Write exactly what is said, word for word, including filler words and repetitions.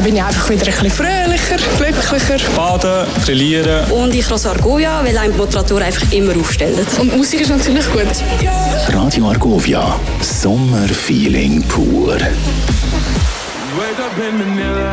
bin ich einfach wieder ein bisschen fröhlicher, glücklicher. Baden, grillieren. Und ich rase Argovia, weil einem die Motorradtour einfach immer aufstellt. Und die Musik ist natürlich gut. Radio Argovia, Sommerfeeling pur.